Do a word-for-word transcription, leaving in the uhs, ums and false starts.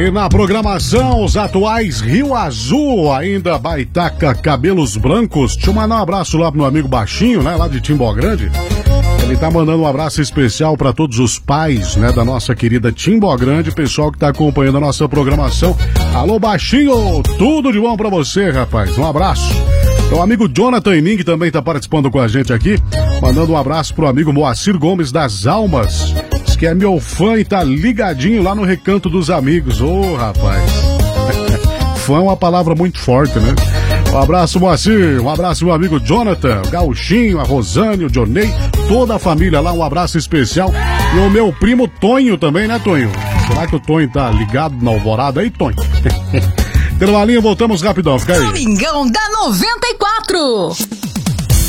E na programação, os atuais Rio Azul, ainda Baitaca Cabelos Brancos. Deixa eu mandar um abraço lá pro meu amigo Baixinho, né, lá de Timbó Grande. Ele tá mandando um abraço especial para todos os pais, né, da nossa querida Timbó Grande, pessoal que tá acompanhando a nossa programação. Alô, Baixinho, tudo de bom para você, rapaz. Um abraço. O amigo Jonathan Ining também tá participando com a gente aqui, mandando um abraço pro amigo Moacir Gomes das Almas, diz que é meu fã e tá ligadinho lá no Recanto dos Amigos. Ô, oh, rapaz, fã é uma palavra muito forte, né? Um abraço, Moacir, um abraço meu amigo Jonathan, o Gauchinho, a Rosane, o Jonei, toda a família lá, um abraço especial. E o meu primo Tonho também, né, Tonho? Será que o Tonho tá ligado na alvorada aí, Tonho? Intervalinho, voltamos rapidão, fica aí. Domingão da noventa e quatro.